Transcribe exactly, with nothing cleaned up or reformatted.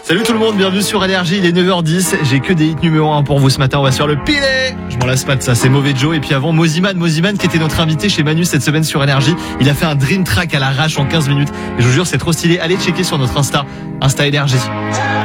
Salut tout le monde, bienvenue sur Énergie, il est neuf heures dix, j'ai que des hits numéro un pour vous ce matin, on va se faire le pilé. Je m'en lasse pas de ça, c'est Mauvais Joe. Et puis avant, Moziman, Moziman qui était notre invité chez Manu cette semaine sur Énergie, il a fait un dream track à l'arrache en quinze minutes. Et je vous jure, c'est trop stylé, allez checker sur notre Insta, Insta Énergie.